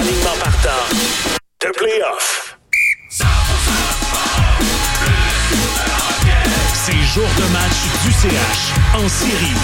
alignement partant de play-off. C'est jour de match du CH en série.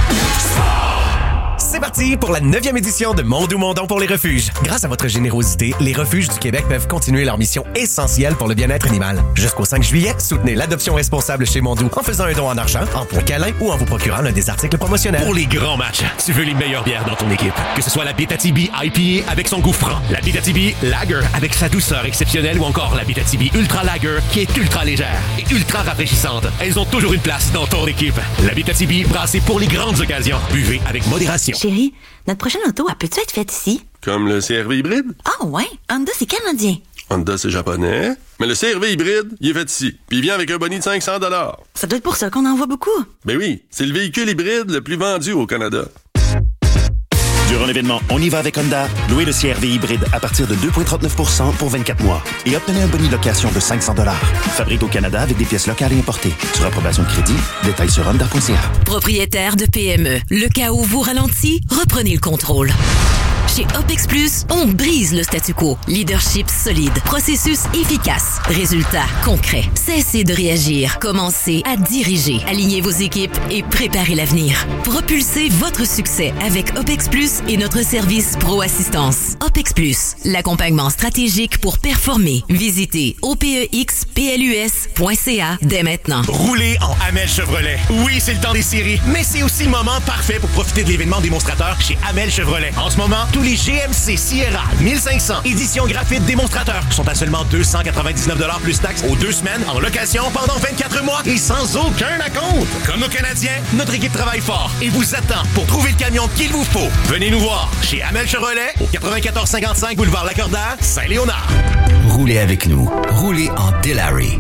C'est parti pour la 9e édition de Mondou Mondon pour les refuges. Grâce à votre générosité, les refuges du Québec peuvent continuer leur mission essentielle pour le bien-être animal. Jusqu'au 5 juillet, soutenez l'adoption responsable chez Mondou en faisant un don en argent, en points câlins ou en vous procurant l'un des articles promotionnels. Pour les grands matchs, tu veux les meilleures bières dans ton équipe. Que ce soit la Bétatibi IPA avec son goût franc, la Bétatibi Lager avec sa douceur exceptionnelle ou encore la Bétatibi Ultra Lager qui est ultra légère et ultra rafraîchissante. Elles ont toujours une place dans ton équipe. La Bétatibi brassée pour les grandes occasions. Buvez avec modération. Chérie, notre prochaine auto, elle peut-tu être faite ici? Comme le CR-V hybride? Ah ouais? Honda, c'est canadien. Honda, c'est japonais. Mais le CR-V hybride, il est fait ici. Puis il vient avec un boni de 500 $. Ça doit être pour ça qu'on en voit beaucoup. Ben oui, c'est le véhicule hybride le plus vendu au Canada. Durant l'événement On y va avec Honda, louez le CR-V hybride à partir de 2,39% pour 24 mois et obtenez un boni de location de 500 $. Fabriqué au Canada avec des pièces locales et importées. Sur approbation de crédit, détails sur honda.ca. Propriétaire de PME, le chaos vous ralentit, reprenez le contrôle. Chez OPEX Plus, on brise le statu quo. Leadership solide, processus efficace, résultats concrets. Cessez de réagir, commencez à diriger. Alignez vos équipes et préparez l'avenir. Propulsez votre succès avec OPEX Plus et notre service Pro Assistance. OPEX Plus, l'accompagnement stratégique pour performer. Visitez opexplus.ca dès maintenant. Roulez en Hamel Chevrolet. Oui, c'est le temps des séries, mais c'est aussi le moment parfait pour profiter de l'événement démonstrateur chez Hamel Chevrolet. En ce moment, tous les GMC Sierra 1500 édition graphite démonstrateur sont à seulement 299 $ plus taxes aux 2 semaines en location pendant 24 mois et sans aucun acompte. Comme nos Canadiens, notre équipe travaille fort et vous attend pour trouver le camion qu'il vous faut. Venez nous voir chez Hamel Chevrolet au 9455 boulevard Lacordaire, Saint-Léonard. Roulez avec nous. Roulez en Delary.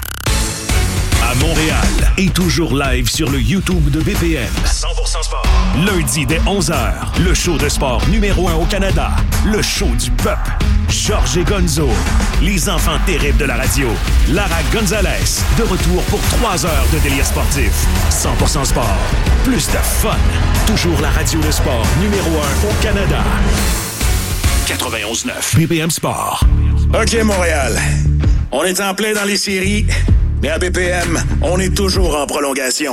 À Montréal et toujours live sur le YouTube de BPM. 100% sport. Lundi dès 11h, le show de sport numéro 1 au Canada. Le show du peuple. Georges et Gonzo. Les enfants terribles de la radio. Lara Gonzalez. De retour pour 3 heures de délire sportif. 100% sport. Plus de fun. Toujours la radio de sport numéro 1 au Canada. 91.9 BPM Sport. OK, Montréal. On est en plein dans les séries. Mais à BPM, on est toujours en prolongation.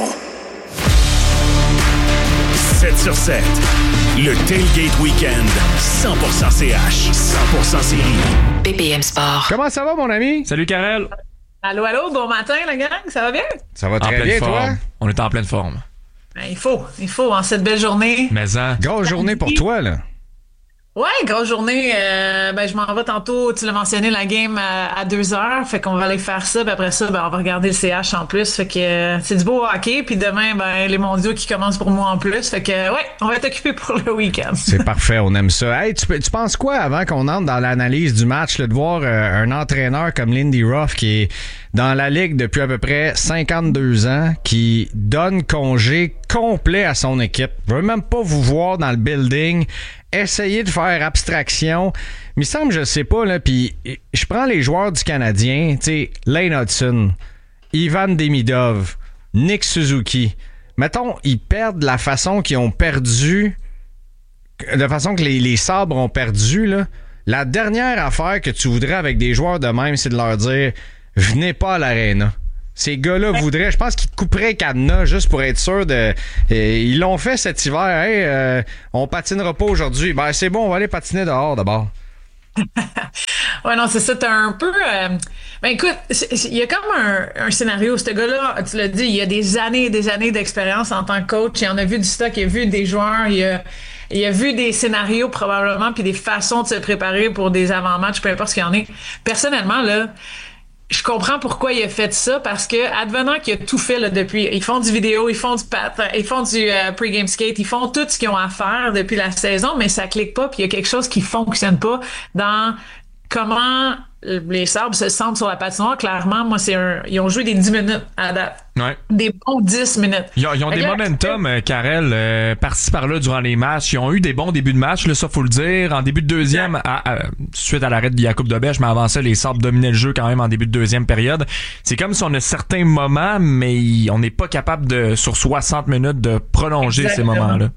7 sur 7. Le Tailgate Weekend. 100% CH. 100% série. BPM Sport. Comment ça va, mon ami? Salut, Karel. Allô, bon matin, la gang. Ça va bien? Ça va très bien, toi? On est en pleine forme. Ben, il faut, en cette belle journée. Mais en... Grosse journée pour toi, là. Ouais, grosse journée. Je m'en vais tantôt, tu l'as mentionné, la game à 2h. Fait qu'on va aller faire ça. Puis après ça, on va regarder le CH en plus. Fait que c'est du beau hockey. Puis demain, les mondiaux qui commencent pour moi en plus. Fait que on va être occupé pour le week-end. C'est parfait, on aime ça. Hey, tu penses quoi avant qu'on entre dans l'analyse du match, là, de voir un entraîneur comme Lindy Ruff qui est dans la ligue depuis à peu près 52 ans, qui donne congé complet à son équipe. Veut même pas vous voir dans le building. Essayer de faire abstraction. Mais il semble, je sais pas, là, puis je prends les joueurs du Canadien, tu sais, Lane Hudson, Ivan Demidov, Nick Suzuki. Mettons, ils perdent la façon qu'ils ont perdu, de façon que les Sabres ont perdu, là. La dernière affaire que tu voudrais avec des joueurs de même, c'est de leur dire « Venez pas à l'aréna ». Ces gars-là voudraient, je pense qu'ils couperaient cadenas juste pour être sûr de... ils l'ont fait cet hiver. Hey, on patinera pas aujourd'hui. Ben c'est bon, on va aller patiner dehors d'abord. Ouais, non, c'est ça. T'as un peu... écoute, il y a comme un scénario. Ce gars-là, tu l'as dit, il y a des années et des années d'expérience en tant que coach. Il en a vu du stock, il a vu des joueurs, il a vu des scénarios probablement, puis des façons de se préparer pour des avant-matchs, peu importe ce qu'il y en est. Personnellement, là... Je comprends pourquoi il a fait ça, parce que advenant qu'il a tout fait là, depuis, ils font du vidéo, ils font du ils font du pre-game skate, ils font tout ce qu'ils ont à faire depuis la saison, mais ça clique pas, puis il y a quelque chose qui fonctionne pas dans comment les Sabres se sentent sur la patinoire. Clairement, moi, ils ont joué des 10 minutes à date. Ouais. Des bons 10 minutes. Ils ont des momentum, Karel, par-ci par-là durant les matchs. Ils ont eu des bons débuts de match, là, ça faut le dire. En début de deuxième, suite à l'arrêt de Jakub Dobeš, mais avant ça, les Sabres dominaient le jeu quand même en début de deuxième période. C'est comme si on a certains moments, mais on n'est pas capable de, sur 60 minutes, de prolonger ces moments-là.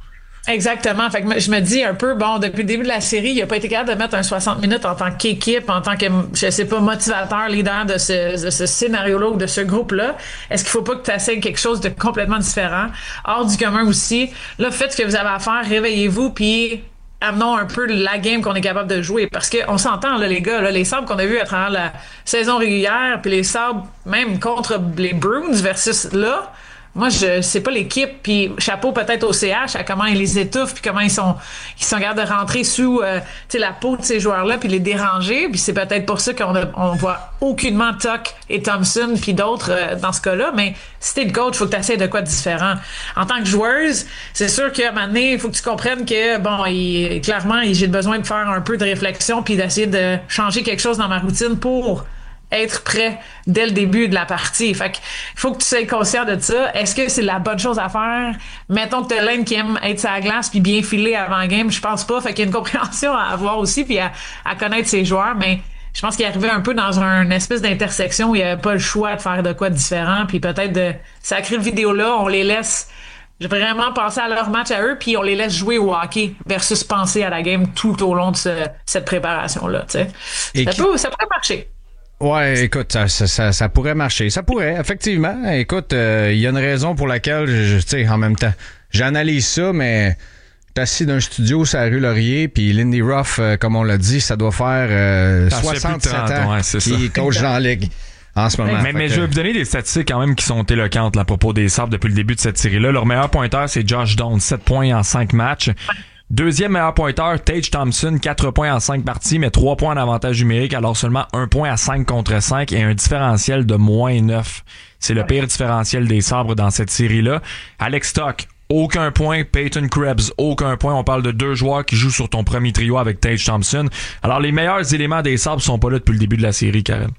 Exactement. Fait que je me dis un peu, bon, depuis le début de la série, il a pas été capable de mettre un 60 minutes en tant qu'équipe, en tant que, je sais pas, motivateur, leader de ce scénario-là ou de ce groupe-là. Est-ce qu'il faut pas que tu essaies quelque chose de complètement différent, hors du commun aussi? Là, faites ce que vous avez à faire, réveillez-vous, puis amenons un peu la game qu'on est capable de jouer. Parce que on s'entend, là, les gars, là, les Sabres qu'on a vus à travers la saison régulière, puis les Sabres, même contre les Bruins versus là, moi, je sais pas l'équipe, puis chapeau peut-être au CH à comment ils les étouffent, puis comment ils sont capables de rentrer sous la peau de ces joueurs-là, puis les déranger. Puis c'est peut-être pour ça qu'on voit aucunement Tuck et Thompson, puis d'autres dans ce cas-là. Mais si t'es le coach, faut que tu essaies de quoi de différent. En tant que joueuse, c'est sûr qu'à un moment donné, il faut que tu comprennes que, bon, clairement, j'ai besoin de faire un peu de réflexion, puis d'essayer de changer quelque chose dans ma routine pour être prêt dès le début de la partie. Fait qu'il faut que tu sois conscient de ça. Est-ce que c'est la bonne chose à faire? Mettons que t'as l'un qui aime être sur la glace puis bien filer avant le game. Je pense pas. Fait qu'il y a une compréhension à avoir aussi puis à connaître ses joueurs. Mais je pense qu'il arrivait un peu dans une espèce d'intersection où il n'y avait pas le choix de faire de quoi de différent. Puis peut-être de sacrer le vidéo-là, on les laisse vraiment penser à leur match à eux puis on les laisse jouer au hockey versus penser à la game tout au long de cette préparation-là. Ça pourrait marcher. Ouais, écoute, ça pourrait marcher. Ça pourrait, effectivement. Écoute, il y a une raison pour laquelle, tu sais, en même temps, j'analyse ça, mais t'es assis dans un studio sur la rue Laurier, puis Lindy Ruff, comme on l'a dit, ça doit faire 67 ans qui coach dans la ligue en ce moment. Mais je vais vous donner des statistiques quand même qui sont éloquentes là, à propos des Sabres depuis le début de cette série-là. Leur meilleur pointeur, c'est Josh Doan, 7 points en 5 matchs. Deuxième meilleur pointeur, Tage Thompson, 4 points en 5 parties, mais 3 points en avantage numérique, alors seulement 1 point à 5 contre 5 et un différentiel de moins 9. C'est le pire différentiel des Sabres dans cette série-là. Alex Tuch, aucun point. Peyton Krebs, aucun point. On parle de 2 joueurs qui jouent sur ton premier trio avec Tage Thompson. Alors, les meilleurs éléments des Sabres sont pas là depuis le début de la série, Karen.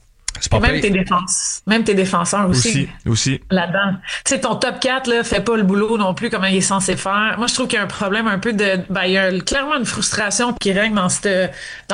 Même tes défenseurs aussi. Là-dedans. Tu sais, ton top 4, là, fait pas le boulot non plus comme il est censé faire. Moi, je trouve qu'il y a un problème un peu il y a clairement une frustration qui règne dans ce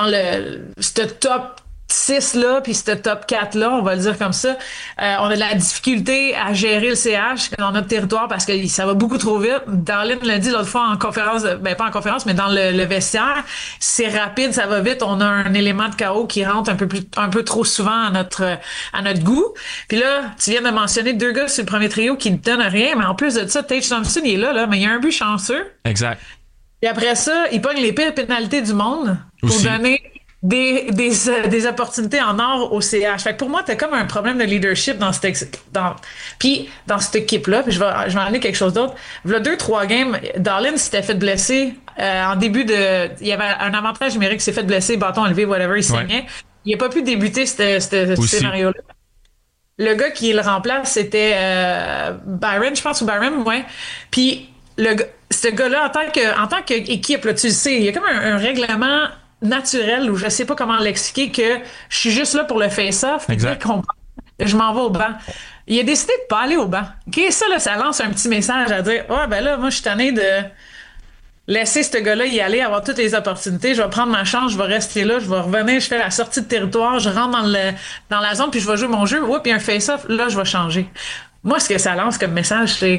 top 6-là, puis ce top 4-là, on va le dire comme ça. On a de la difficulté à gérer le CH dans notre territoire parce que ça va beaucoup trop vite. Darlene l'a dit l'autre fois en conférence, pas en conférence, mais dans le vestiaire. C'est rapide, ça va vite. On a un élément de chaos qui rentre un peu trop souvent à notre goût. Puis là, tu viens de mentionner 2 gars sur le premier trio qui ne donnent rien, mais en plus de ça, Tage Thompson, il est là, mais il y a un but chanceux. Exact. Et après ça, il pogne les pires pénalités du monde pour donner des opportunités en or au CH. Fait que pour moi, t'as comme un problème de leadership dans cette équipe-là. Puis je vais en aller quelque chose d'autre. Il y a 2-3 games, Darlene s'était fait blesser en début de... Il y avait un avantage numérique, s'est fait blesser, bâton élevé, whatever, il saignait. Il n'a pas pu débuter ce scénario-là. Le gars qui le remplace, c'était Byron, je pense, ou Byron, ouais. Puis ce gars-là, en tant qu'équipe, là, tu le sais, il y a comme un règlement naturel ou je sais pas comment l'expliquer que je suis juste là pour le face-off puis je m'en vais au banc. Il a décidé de pas aller au banc. OK, ça lance un petit message à dire là, moi je suis tanné de laisser ce gars-là y aller, avoir toutes les opportunités, je vais prendre ma chance, je vais rester là, je vais revenir, je fais la sortie de territoire, je rentre dans la zone puis je vais jouer mon jeu. Puis un face-off, là je vais changer. Moi ce que ça lance comme message, c'est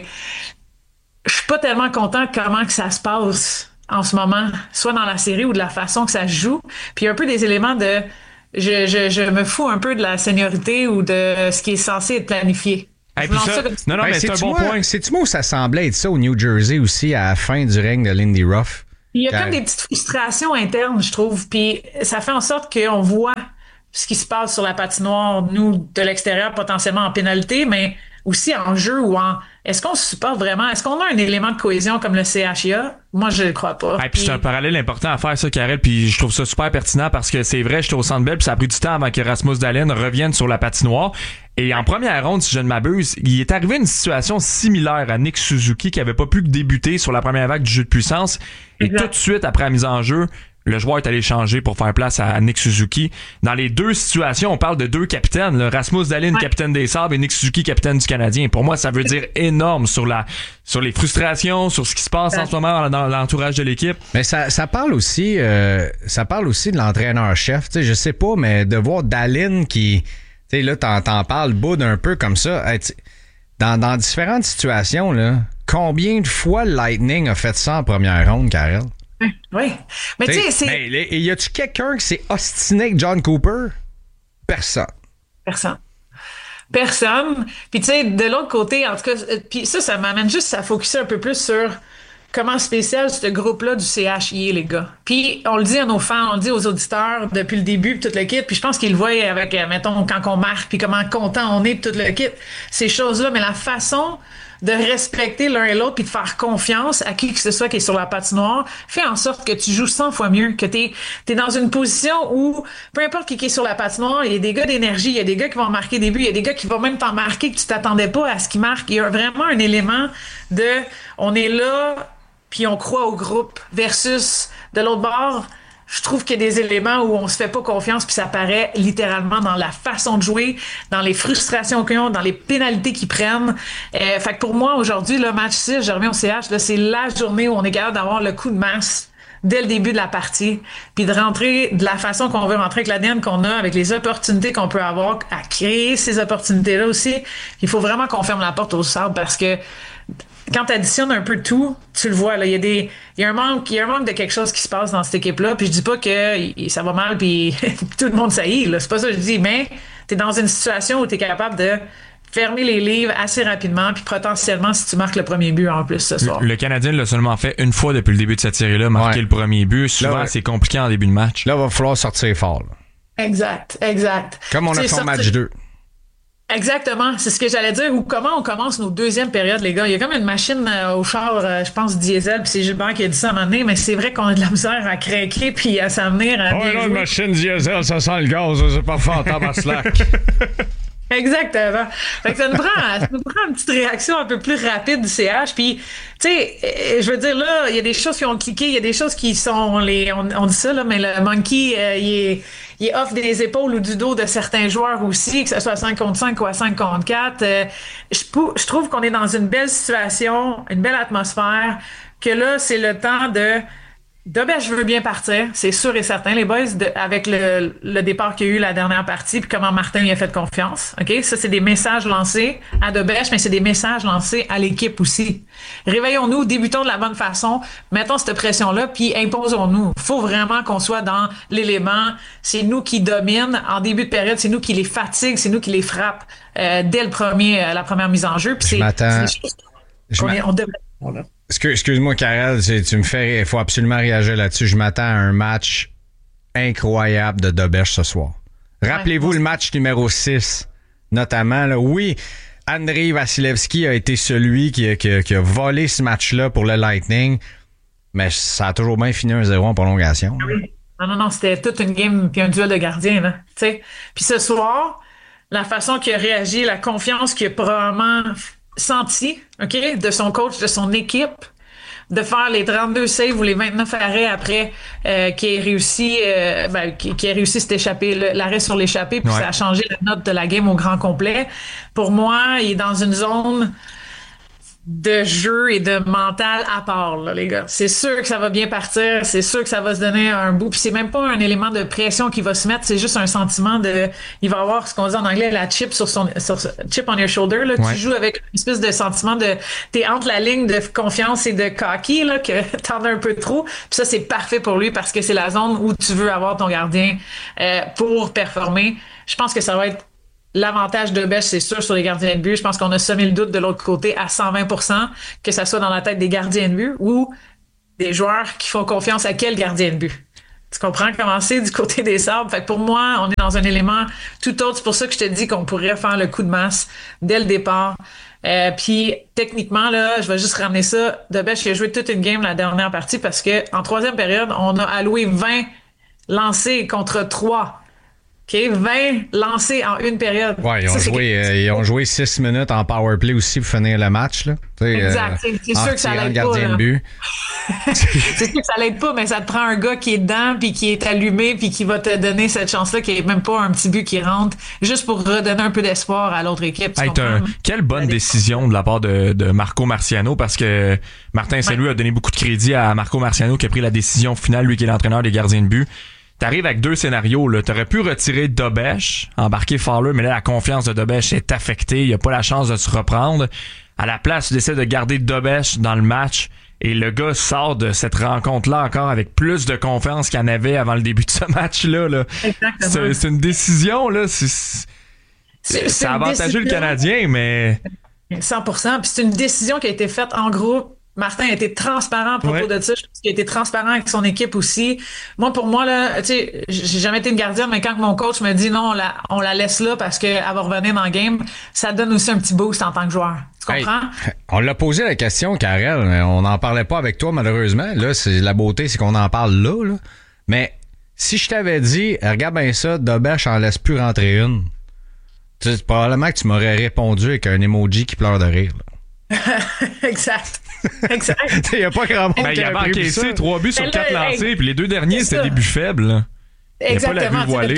je suis pas tellement content comment que ça se passe en ce moment, soit dans la série ou de la façon que ça se joue. Puis il y a un peu des éléments de je me fous un peu de la seniorité ou de ce qui est censé être planifié. Mais c'est un bon point. C'est-tu moi où ça semblait être ça au New Jersey aussi à la fin du règne de Lindy Ruff? Il y a comme des petites frustrations internes, je trouve. Puis ça fait en sorte qu'on voit ce qui se passe sur la patinoire, nous, de l'extérieur, potentiellement en pénalité, mais aussi en jeu ou est-ce qu'on se supporte vraiment? Est-ce qu'on a un élément de cohésion comme le CHIA? Moi, je le crois pas. Puis c'est un parallèle important à faire, ça, Karel, puis je trouve ça super pertinent parce que c'est vrai, j'étais au Centre Bell, puis ça a pris du temps avant que Rasmus Dahlin revienne sur la patinoire. Et en première ronde, si je ne m'abuse, il est arrivé une situation similaire à Nick Suzuki qui avait pas pu débuter sur la première vague du jeu de puissance. Et tout de suite, après la mise en jeu, le joueur est allé changer pour faire place à Nick Suzuki. Dans les 2 situations, on parle de 2 capitaines. Là. Rasmus Dahlin, capitaine des Sabres, et Nick Suzuki, capitaine du Canadien. Pour moi, ça veut dire énorme sur les frustrations, sur ce qui se passe en ce moment dans l'entourage de l'équipe. Mais ça parle aussi de l'entraîneur-chef. Tu sais, je sais pas, mais de voir Dahlin qui... Tu sais, là, t'en parles bout un peu comme ça. Dans différentes situations, là, combien de fois le Lightning a fait ça en première ronde, Karel? Oui. Mais tu sais, c'est... Et y a-tu quelqu'un qui s'est ostiné avec John Cooper? Personne. Puis tu sais, de l'autre côté, en tout cas, puis ça m'amène juste à focuser un peu plus sur comment spécial ce groupe-là du CHI est, les gars. Puis on le dit à nos fans, on le dit aux auditeurs depuis le début, puis tout le kit, puis je pense qu'ils le voient avec, mettons, quand on marque, puis comment content on est, puis tout le kit, ces choses-là, mais la façon de respecter l'un et l'autre puis de faire confiance à qui que ce soit qui est sur la patinoire fait en sorte que tu joues 100 fois mieux, que t'es dans une position où peu importe qui est sur la patinoire, il y a des gars d'énergie, il y a des gars qui vont marquer des buts, il y a des gars qui vont même t'en marquer que tu t'attendais pas à ce qu'ils marquent. Il y a vraiment un élément de on est là puis on croit au groupe versus de l'autre bord. Je trouve qu'il y a des éléments où on se fait pas confiance puis ça paraît littéralement dans la façon de jouer, dans les frustrations qu'ils ont, dans les pénalités qu'ils prennent. Fait que pour moi, aujourd'hui, le match 6, je reviens au CH, là, c'est la journée où on est capable d'avoir le coup de masse dès le début de la partie, puis de rentrer de la façon qu'on veut rentrer avec l'ADN qu'on a, avec les opportunités qu'on peut avoir, à créer ces opportunités-là aussi. Il faut vraiment qu'on ferme la porte aux sabres parce que quand tu additionnes un peu de tout, tu le vois, là, il y a un manque de quelque chose qui se passe dans cette équipe-là, puis je dis pas que ça va mal puis tout le monde saillit, là, c'est pas ça que je dis, mais t'es dans une situation où t'es capable de fermer les livres assez rapidement, puis potentiellement, si tu marques le premier but en plus ce soir. Le Canadien l'a seulement fait une fois depuis le début de cette série-là, marquer le premier but. Souvent, là, c'est compliqué en début de match. Là, il va falloir sortir fort. Là. Exact. Comme on a fait en match 2. Exactement, c'est ce que j'allais dire. Ou comment on commence nos deuxièmes périodes, les gars. Il y a comme une machine au char, je pense, diesel, puis c'est Gilbert qui a dit ça à un moment donné, mais c'est vrai qu'on a de la misère à craquer puis à s'amener à bien jouer. Une machine diesel, ça sent le gaz, c'est parfait en tabarnak. Exactement. Fait que ça nous prend une petite réaction un peu plus rapide du CH. Puis, tu sais, je veux dire, là, il y a des choses qui ont cliqué, il y a des choses qui sont, on dit ça, là, mais le monkey, il est off des épaules ou du dos de certains joueurs aussi, que ce soit à 5 contre 5 ou à 5 contre 4. Je trouve qu'on est dans une belle situation, une belle atmosphère, que là, c'est le temps de je veux bien partir, c'est sûr et certain, les boys, avec le départ qu'il y a eu la dernière partie, puis comment Martin y a fait confiance. OK? Ça, c'est des messages lancés à Debèche, mais c'est des messages lancés à l'équipe aussi. Réveillons-nous, débutons de la bonne façon, mettons cette pression-là, puis imposons-nous. Faut vraiment qu'on soit dans l'élément. C'est nous qui dominent en début de période, c'est nous qui les fatigue, c'est nous qui les frappe dès la première mise en jeu. Puis c'est des choses on devrait... Excuse-moi, Karel, tu me fais. Il faut absolument réagir là-dessus. Je m'attends à un match incroyable de Debèche ce soir. Rappelez-vous le match numéro 6, notamment. Là, oui, Andrei Vasilevski a été celui qui a volé ce match-là pour le Lightning, mais ça a toujours bien fini 1-0 en prolongation. Oui. Non, c'était toute une game puis un duel de gardiens. Là, t'sais. Puis ce soir, la façon qu'il a réagi, la confiance qu'il a probablement senti, OK, de son coach, de son équipe, de faire les 32 saves ou les 29 arrêts après qui ait réussi cet échappé, l'arrêt sur l'échappé, puis ça a changé la note de la game au grand complet. Pour moi, il est dans une zone de jeu et de mental à part, là, les gars. C'est sûr que ça va bien partir, c'est sûr que ça va se donner un bout, puis c'est même pas un élément de pression qui va se mettre, c'est juste un sentiment de... Il va avoir ce qu'on dit en anglais, la chip chip on your shoulder, là. Ouais. Tu joues avec une espèce de sentiment de... T'es entre la ligne de confiance et de cocky, là, que t'en as un peu trop, puis ça, c'est parfait pour lui parce que c'est la zone où tu veux avoir ton gardien pour performer. Je pense que ça va être l'avantage de Debèche, c'est sûr, sur les gardiens de but. Je pense qu'on a semé le doute de l'autre côté à 120%, que ça soit dans la tête des gardiens de but ou des joueurs qui font confiance à quel gardien de but. Tu comprends comment c'est du côté des Sabres? Fait que pour moi, on est dans un élément tout autre. C'est pour ça que je te dis qu'on pourrait faire le coup de masse dès le départ. Puis techniquement, là, je vais juste ramener ça. Debèche, il a joué toute une game la dernière partie parce que en troisième période, on a alloué 20 lancés contre 3. OK, 20 lancés en une période. Ouais, ils ont joué 6 minutes en power play aussi pour finir le match, là. Exact. C'est sûr que ça l'aide pas. De but. C'est sûr que ça l'aide pas, mais ça te prend un gars qui est dedans, puis qui est allumé, puis qui va te donner cette chance-là, qui est même pas un petit but qui rentre, juste pour redonner un peu d'espoir à l'autre équipe. Quelle bonne décision de la part de Marco Marciano, parce que Martin Saint-Louis a donné beaucoup de crédit à Marco Marciano qui a pris la décision finale, lui qui est l'entraîneur des gardiens de but. T'arrives avec 2 scénarios, là. T'aurais pu retirer Debèche, embarquer Fowler, mais là, la confiance de Debèche est affectée. Il a pas la chance de se reprendre. À la place, tu décides de garder Dobesch dans le match. Et le gars sort de cette rencontre-là encore avec plus de confiance qu'il en avait avant le début de ce match-là. Là. Exactement. C'est une décision, là. Ça a avantagé le Canadien, mais... 100%. Puis c'est une décision qui a été faite en groupe. Martin a été transparent à propos de ça. Je pense qu'il a été transparent avec son équipe aussi. Moi, pour moi, là, tu sais, j'ai jamais été une gardienne, mais quand mon coach me dit non, on la laisse là parce qu'elle va revenir dans le game, ça donne aussi un petit boost en tant que joueur. Tu comprends? Hey, on l'a posé la question, Karel, mais on n'en parlait pas avec toi, malheureusement. Là, la beauté, c'est qu'on en parle là. Mais si je t'avais dit, regarde bien ça, Dobesch en laisse plus rentrer une, probablement que tu m'aurais répondu avec un emoji qui pleure de rire. Exact. Il n'y a pas grand monde qui a encaissé 3 buts sur 4 lancés, puis les 2 derniers, c'était des buts faibles. Là. Exactement. Voilée,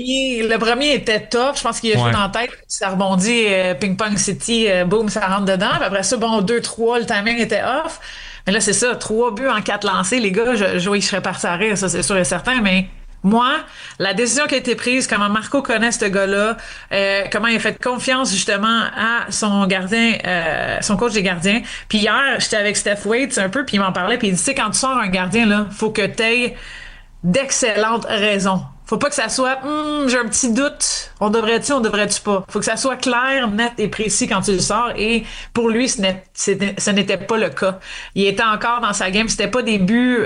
le premier était top. Je pense qu'il a joué dans la tête. Ça rebondit, ping-pong city, boum, ça rentre dedans. Puis après ça, 2-3, le timing était off. Mais là, c'est ça, 3 buts en 4 lancés. Les gars, je serais parti à rire, ça, c'est sûr et certain. Mais moi, la décision qui a été prise, comment Marco connaît ce gars-là, comment il a fait confiance justement à son gardien, son coach des gardiens. Puis hier, j'étais avec Steph Waite un peu, puis il m'en parlait, puis il dit, tu sais, quand tu sors un gardien, là, faut que t'aies d'excellentes raisons. Faut pas que ça soit j'ai un petit doute, on devrait-tu pas. Faut que ça soit clair, net et précis quand tu le sors, et pour lui ce n'était pas le cas. Il était encore dans sa game, c'était pas des buts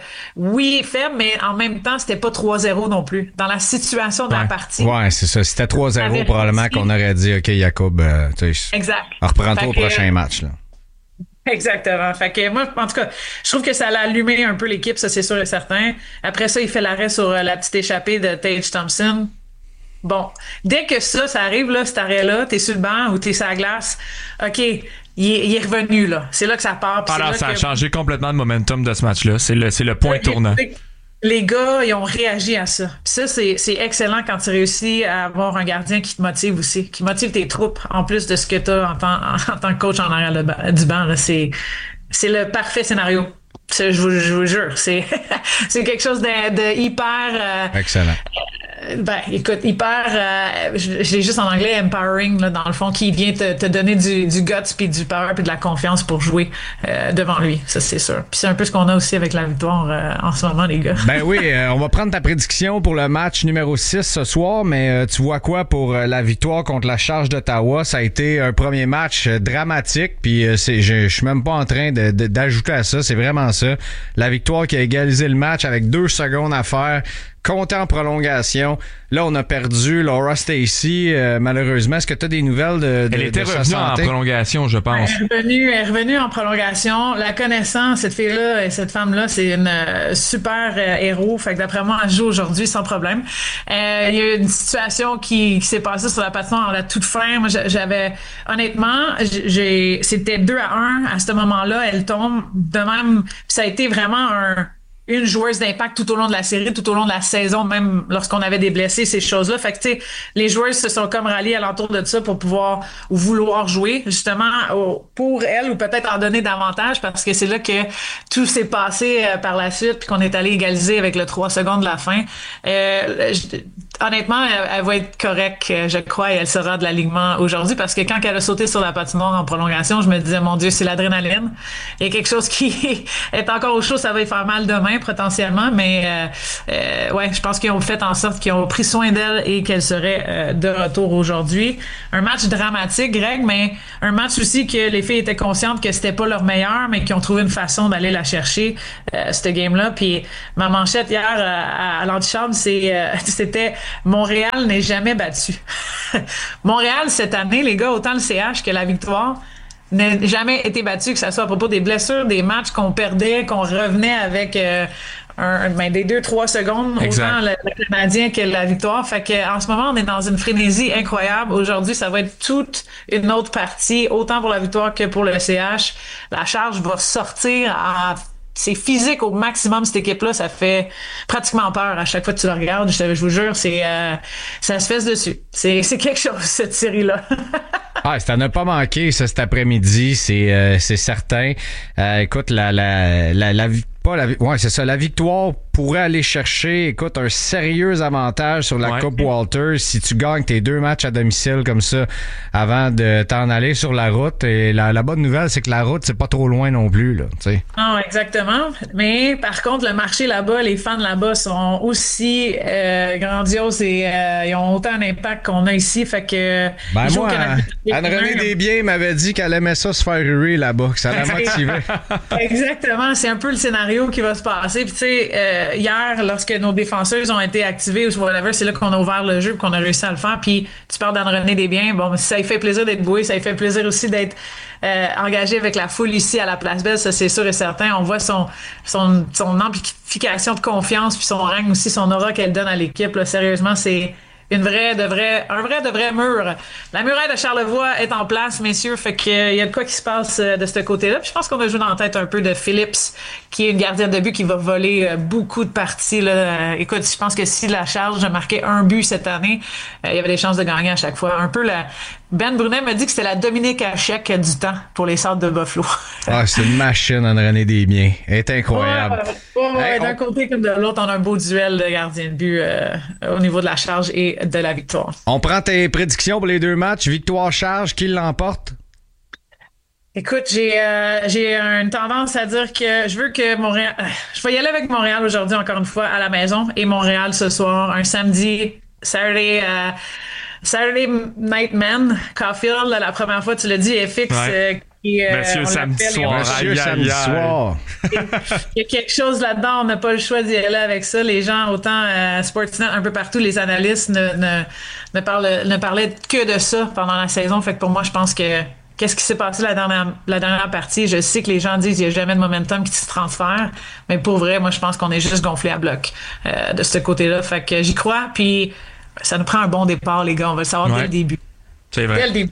faibles, mais en même temps c'était pas 3-0 non plus dans la situation de la partie. Ouais, c'est ça, c'était 3-0 probablement qu'on aurait dit OK Jacob, exact. Reprends-toi au prochain match là. Exactement. Fait que moi, en tout cas, je trouve que ça l'a allumé un peu l'équipe, ça c'est sûr et certain. Après ça, il fait l'arrêt sur la petite échappée de Tage Thompson. Bon, dès que ça arrive, là, cet arrêt-là, t'es sur le banc ou t'es sur la glace, OK, il est revenu, là. C'est là que ça part. Alors, ça a changé complètement le momentum de ce match-là. C'est le point tournant. Les gars, ils ont réagi à ça. Puis ça, c'est excellent quand tu réussis à avoir un gardien qui te motive aussi, qui motive tes troupes, en plus de ce que tu as en tant que coach en arrière du banc. Là. C'est le parfait scénario. Je vous jure. C'est quelque chose de hyper... excellent. Écoute, je l'ai juste en anglais, empowering, là, dans le fond, qui vient te donner du guts, puis du power, puis de la confiance pour jouer devant lui, ça c'est sûr. Puis c'est un peu ce qu'on a aussi avec la victoire en ce moment, les gars. Ben oui, on va prendre ta prédiction pour le match numéro 6 ce soir, mais tu vois quoi pour la victoire contre la Charge d'Ottawa? Ça a été un premier match dramatique, puis je suis même pas en train d'ajouter à ça, c'est vraiment ça. La victoire qui a égalisé le match avec 2 secondes à faire, compté en prolongation. Là, on a perdu Laura Stacey, malheureusement. Est-ce que tu as des nouvelles de Elle était revenue en prolongation, je pense. Elle est revenue en prolongation. La connaissance, cette fille-là et cette femme-là, c'est une super héros. Fait que d'après moi, elle joue aujourd'hui sans problème. Il y a eu une situation qui s'est passée sur la patinoire à la toute fin. Moi, honnêtement, c'était 2-1 à ce moment-là. Elle tombe de même. Puis ça a été vraiment une joueuse d'impact tout au long de la série, tout au long de la saison, même lorsqu'on avait des blessés, ces choses-là. Fait que, tu sais, les joueuses se sont comme ralliées alentour de ça pour pouvoir ou vouloir jouer, justement, pour elles, ou peut-être en donner davantage, parce que c'est là que tout s'est passé par la suite, puis qu'on est allé égaliser avec le 3 secondes de la fin. Honnêtement, elle va être correcte, je crois, et elle sera de l'alignement aujourd'hui, parce que quand elle a sauté sur la patinoire en prolongation, je me disais, mon Dieu, c'est l'adrénaline. Il y a quelque chose qui est encore au chaud, ça va y faire mal demain, potentiellement, mais ouais, je pense qu'ils ont fait en sorte qu'ils ont pris soin d'elle et qu'elle serait de retour aujourd'hui. Un match dramatique, Greg, mais un match aussi que les filles étaient conscientes que c'était pas leur meilleur, mais qui ont trouvé une façon d'aller la chercher, cette game-là. Puis ma manchette hier à l'antichambre, c'était Montréal n'est jamais battu. Montréal, cette année, les gars, autant le CH que la victoire, n'a jamais été battu, que ce soit à propos des blessures, des matchs qu'on perdait, qu'on revenait avec des 2-3 secondes, autant le Canadien que la victoire. Fait que en ce moment, on est dans une frénésie incroyable. Aujourd'hui, ça va être toute une autre partie, autant pour la victoire que pour le CH. La charge va sortir c'est physique au maximum, cette équipe-là. Ça fait pratiquement peur à chaque fois que tu la regardes. Je vous jure, ça se fesse dessus. C'est quelque chose, cette série-là. Ça n'a pas manqué, ça, cet après-midi, c'est certain. Écoute, la victoire pourrait aller chercher, écoute, un sérieux avantage sur la Coupe Walters si tu gagnes tes 2 matchs à domicile comme ça avant de t'en aller sur la route. Et la bonne nouvelle, c'est que la route, c'est pas trop loin non plus, là, tu sais. Non, exactement. Mais par contre, le marché là-bas, les fans là-bas sont aussi grandioses et ils ont autant d'impact qu'on a ici. Fait que moi, Anne-Renée Desbiens m'avait dit qu'elle aimait ça se faire ruer là-bas, que ça la motivait. Exactement, c'est un peu le scénario qui va se passer. Puis tu sais, hier, lorsque nos défenseuses ont été activées ou whatever, c'est là qu'on a ouvert le jeu et qu'on a réussi à le faire. Puis tu parles d'Anne-Renée Desbiens, bon, ça lui fait plaisir d'être bouée, ça lui fait plaisir aussi d'être engagé avec la foule ici à la Place Belle, ça c'est sûr et certain. On voit son amplification de confiance puis son règne aussi, son aura qu'elle donne à l'équipe. Là, sérieusement, c'est un vrai de vrai mur. La muraille de Charlevoix est en place, messieurs, fait qu'il y a de quoi qui se passe de ce côté-là. Puis je pense qu'on a joué dans la tête un peu de Phillips, qui est une gardienne de but qui va voler beaucoup de parties. Là. Écoute, je pense que si la Charge a marqué un but cette année, il y avait des chances de gagner à chaque fois. Un peu Ben Brunet m'a dit que c'était la Dominique Hachek du temps pour les Sables de Buffalo. C'est une machine, Anne-Renée Desbiens. Elle est incroyable. D'un côté comme de l'autre, on a un beau duel de gardiens de but au niveau de la Charge et de la victoire. On prend tes prédictions pour les 2 matchs. Victoire-Charge, qui l'emporte? Écoute, j'ai une tendance à dire que je veux que Montréal... Je vais y aller avec Montréal aujourd'hui, encore une fois, à la maison. Et Montréal ce soir, un samedi, Saturday Night Man, Caulfield, la première fois, tu l'as dit, FX... Monsieur samedi soir. Samedi soir. Il y a quelque chose là-dedans, on n'a pas le choix d'y aller avec ça. Les gens, autant Sportsnet, un peu partout, les analystes ne parlaient que de ça pendant la saison. Fait que pour moi, je pense que qu'est-ce qui s'est passé la dernière partie? Je sais que les gens disent qu'il n'y a jamais de momentum qui se transfère, mais pour vrai, moi, je pense qu'on est juste gonflé à bloc de ce côté-là. Fait que j'y crois, puis ça nous prend un bon départ, les gars. On va le savoir dès le début. C'est vrai. Dès le début.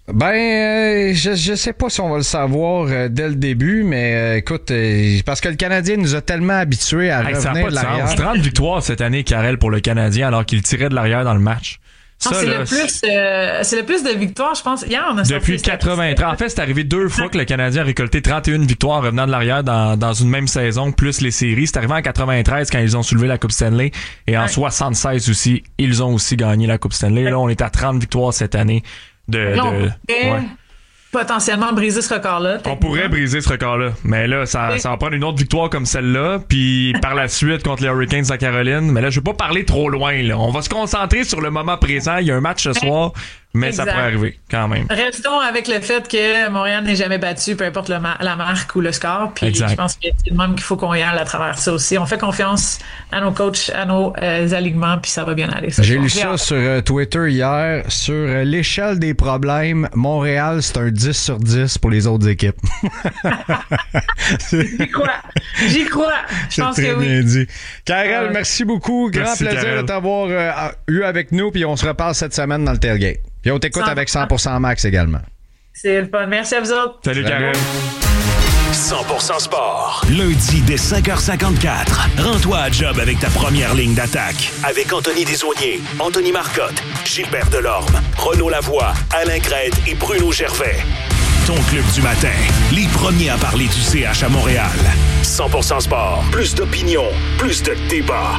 Je sais pas si on va le savoir dès le début, mais écoute, parce que le Canadien nous a tellement habitués à revenir de l'arrière. 30 victoires cette année, Karel, pour le Canadien, alors qu'il tirait de l'arrière dans le match. Non, c'est le plus de victoires, je pense. Hier, on a depuis 83. En fait, c'est arrivé 2 fois que le Canadien a récolté 31 victoires en revenant de l'arrière dans une même saison, plus les séries. C'est arrivé en 93 quand ils ont soulevé la Coupe Stanley. Et en 76 aussi, ils ont aussi gagné la Coupe Stanley. Là, on est à 30 victoires cette année. Potentiellement briser ce record-là. On pourrait briser ce record-là. Mais là, ça va prendre une autre victoire comme celle-là. Puis par la suite contre les Hurricanes de Caroline. Mais là, je vais pas parler trop loin. Là. On va se concentrer sur le moment présent. Il y a un match ce soir. Mais exact. Ça pourrait arriver quand même. Restons avec le fait que Montréal n'est jamais battu, peu importe la marque ou le score. Puis exact. Je pense que c'est le même qu'il faut qu'on y aille à travers ça aussi. On fait confiance à nos coachs, à nos alignements, puis ça va bien aller. J'ai lu ça sur Twitter hier. Sur l'échelle des problèmes, Montréal, c'est un 10 sur 10 pour les autres équipes. J'y crois. Je pense que oui. Bien dit. Karel, merci beaucoup. Grand plaisir Karel. de t'avoir eu avec nous, puis on se reparle cette semaine dans le tailgate. Puis on t'écoute avec 100% Max également. C'est le fun. Merci à vous autres. Salut, Karel. 100% sport. Lundi dès 5h54. Rends-toi à job avec ta première ligne d'attaque. Avec Anthony Desaulniers, Anthony Marcotte, Gilbert Delorme, Renaud Lavoie, Alain Crête et Bruno Gervais. Ton club du matin. Les premiers à parler du CH à Montréal. 100% sport. Plus d'opinion. Plus de débat.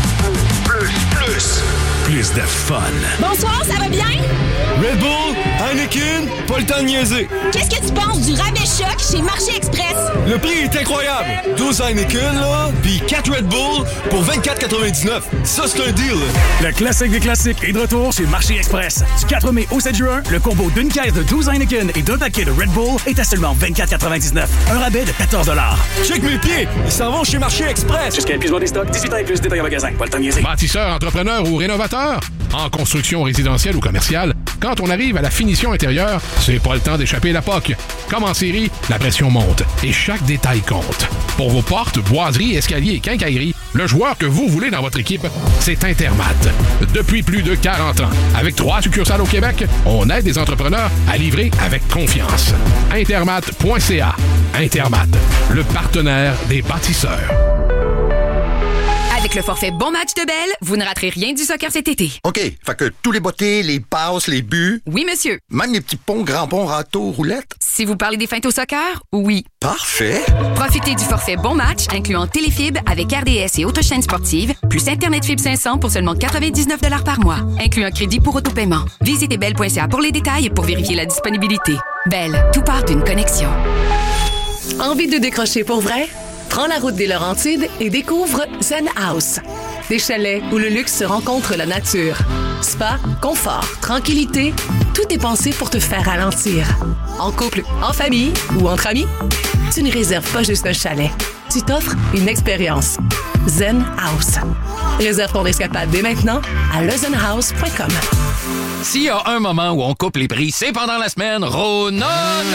Plus de fun. Bonsoir, ça va bien? Red Bull, Heineken, pas le temps de niaiser. Qu'est-ce que tu penses du rabais choc chez Marché Express? Le prix est incroyable. 12 Heineken, là, puis 4 Red Bull pour 24,99. Ça, c'est un deal. Le classique des classiques est de retour chez Marché Express. Du 4 mai au 7 juin, le combo d'une caisse de 12 Heineken et d'un paquet de Red Bull est à seulement 24,99. Un rabais de 14 $. Check mes pieds, ils s'en vont chez Marché Express. Jusqu'à épuisement des stocks, 18 ans et plus, détail en magasin. Pas le temps de niaiser. Bâtisseur, entrepreneur ou rénovateur, en construction résidentielle ou commerciale, quand on arrive à la finition intérieure, c'est pas le temps d'échapper la POC. Comme en série, la pression monte et chaque détail compte. Pour vos portes, boiseries, escaliers et quincailleries, le joueur que vous voulez dans votre équipe, c'est Intermat. Depuis plus de 40 ans, avec 3 succursales au Québec, on aide les entrepreneurs à livrer avec confiance. Intermat.ca. Intermat, le partenaire des bâtisseurs. Avec le forfait Bon Match de Bell, vous ne raterez rien du soccer cet été. OK, fait que tous les bottées, les passes, les buts... Oui, monsieur. Même les petits ponts, grands ponts, râteaux, roulettes? Si vous parlez des feintes au soccer, oui. Parfait. Profitez du forfait Bon Match, incluant téléfibre avec RDS et autres chaînes sportives, plus Internet Fibre 500 pour seulement 99 $ par mois, incluant crédit pour autopaiement. Visitez bell.ca pour les détails et pour vérifier la disponibilité. Bell, tout part d'une connexion. Envie de décrocher pour vrai? Prends la route des Laurentides et découvre Zen House. Des chalets où le luxe se rencontre la nature. Spa, confort, tranquillité, tout est pensé pour te faire ralentir. En couple, en famille ou entre amis, tu ne réserves pas juste un chalet. Tu t'offres une expérience. Zen House. Réserve ton escapade dès maintenant à lezenhouse.com. S'il y a un moment où on coupe les prix, c'est pendant la semaine Rona.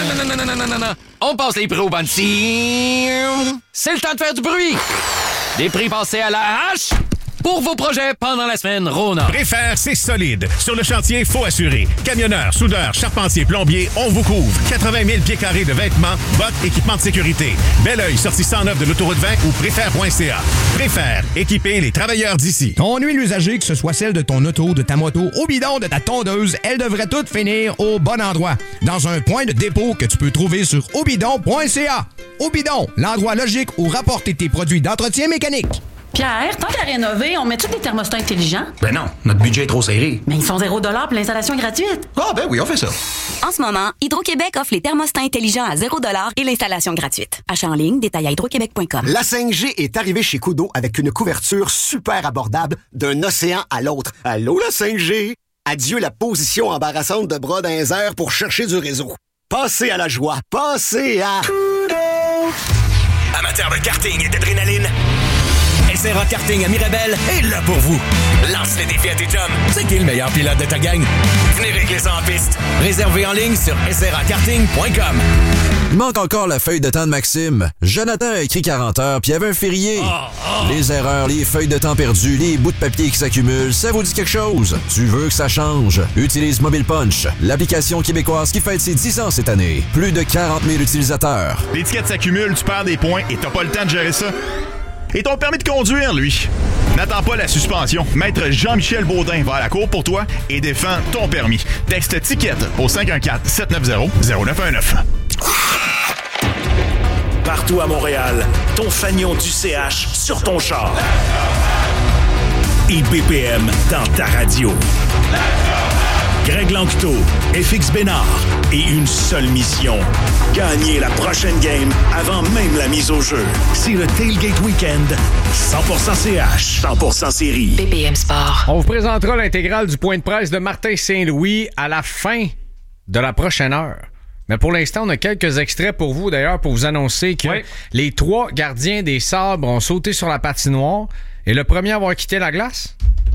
On passe les prix au Bansi. C'est le temps de faire du bruit. Des prix passés à la hache pour vos projets pendant la semaine Rona. Préfère, c'est solide. Sur le chantier, faut assurer. Camionneurs, soudeurs, charpentiers, plombiers, on vous couvre. 80 000 pieds carrés de vêtements, bottes, équipements de sécurité. Belleuil, sortie 109 de l'autoroute 20 ou préfère.ca. Préfère, équiper les travailleurs d'ici. Ton huile usagée, que ce soit celle de ton auto, de ta moto, au bidon, de ta tondeuse, elle devrait toutes finir au bon endroit. Dans un point de dépôt que tu peux trouver sur aubidon.ca. Aubidon, l'endroit logique où rapporter tes produits d'entretien mécanique. Pierre, tant qu'à rénover, on met tous des thermostats intelligents? Ben non, notre budget est trop serré. Mais ils font 0$ pour l'installation gratuite. Ah ben oui, on fait ça. En ce moment, Hydro-Québec offre les thermostats intelligents à 0$ et l'installation gratuite. Achat en ligne, détail à hydroquebec.com. La 5G est arrivée chez Koodo avec une couverture super abordable d'un océan à l'autre. Allô, la 5G? Adieu la position embarrassante de bras dans les airs pour chercher du réseau. Passez à la joie. Passez à... Koodo! Amateur de karting et d'adrénaline, SRA Karting à Mirabel est là pour vous. Lance les défis à tes chums. C'est qui le meilleur pilote de ta gang? Venez régler ça en piste. Réservez en ligne sur srakarting.com. Il manque encore la feuille de temps de Maxime. Jonathan a écrit 40 heures, puis il y avait un férié. Les erreurs, les feuilles de temps perdues, les bouts de papier qui s'accumulent, ça vous dit quelque chose? Tu veux que ça change? Utilise Mobile Punch, l'application québécoise qui fête ses 10 ans cette année. Plus de 40 000 utilisateurs. L'étiquette s'accumule, tu perds des points et t'as pas le temps de gérer ça. Et ton permis de conduire, lui? N'attends pas la suspension. Maître Jean-Michel Baudin va à la cour pour toi et défend ton permis. Texte TICKET au 514-790-0919. Partout à Montréal, ton fanion du CH sur ton char. Et BPM dans ta radio. Greg Lanctot, FX Bénard et une seule mission. Gagner la prochaine game avant même la mise au jeu. C'est le Tailgate Weekend 100% CH, 100% série. BPM Sport. On vous présentera l'intégrale du point de presse de Martin Saint-Louis à la fin de la prochaine heure. Mais pour l'instant, on a quelques extraits pour vous, d'ailleurs, pour vous annoncer que les 3 gardiens des Sabres ont sauté sur la patinoire et le premier à avoir quitté la glace...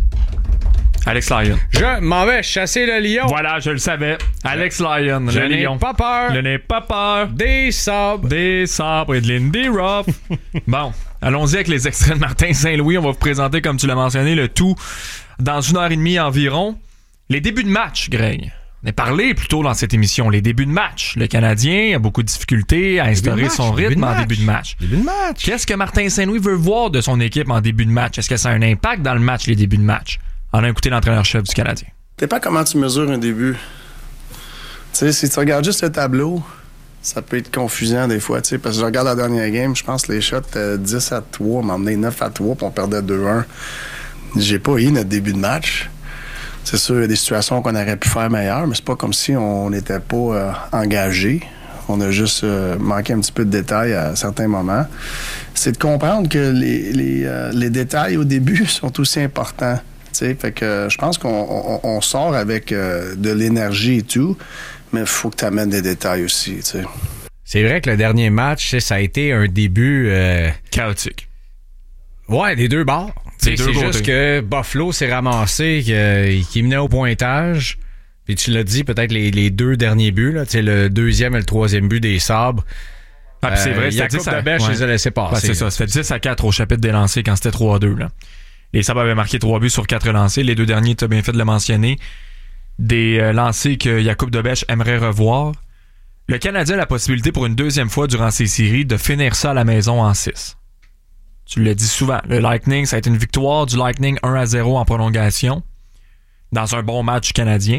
Alex Lyon. Je m'en vais chasser le lion. Voilà, je le savais. Alex Lyon, je le lion. Pas peur. Je n'ai pas peur. Des sabres. Des sabres et de Lindy Ruff. Bon, allons-y avec les extraits de Martin Saint-Louis. On va vous présenter, comme tu l'as mentionné, le tout dans 1h30 environ. Les débuts de match, Greg. On a parlé plus tôt dans cette émission. Les débuts de match. Le Canadien a beaucoup de difficultés à instaurer son rythme en début de match. Début de match. Qu'est-ce que Martin Saint-Louis veut voir de son équipe en début de match? Est-ce que ça a un impact dans le match, les débuts de match? On a écouté l'entraîneur-chef du Canadien. Je sais pas comment tu mesures un début. Tu sais, si tu regardes juste le tableau, ça peut être confusant des fois, tu sais, parce que je regarde la dernière game, je pense que les shots 10-3, on m'a emmené 9-3, puis on perdait 2-1. J'ai pas eu notre début de match. C'est sûr, il y a des situations qu'on aurait pu faire meilleures, mais c'est pas comme si on n'était pas engagé. On a juste manqué un petit peu de détails à certains moments. C'est de comprendre que les détails au début sont aussi importants. T'sais, fait que je pense qu'on sort avec de l'énergie et tout, mais il faut que tu amènes des détails aussi. T'sais. C'est vrai que le dernier match, ça a été un début chaotique. Ouais, des deux bords. C'est juste que Buffalo s'est ramassé, qu'il menait au pointage. Puis tu l'as dit, peut-être les 2 derniers buts, là, le 2e et le 3e but des Sabres. Ah, puis c'est vrai, Jakub Dobeš les a laissés passer. C'est ça, ça fait 10-4 au chapitre des lancers quand c'était 3-2. Là. Les Sabres avaient marqué 3 buts sur 4 lancers. Les 2 derniers, tu as bien fait de le mentionner. Des lancers que Jakub Dobeš aimerait revoir. Le Canadien a la possibilité pour une 2e fois durant ces séries de finir ça à la maison en 6. Tu l'as dit souvent. Le Lightning, ça a été une victoire du Lightning 1-0 en prolongation dans un bon match du Canadien.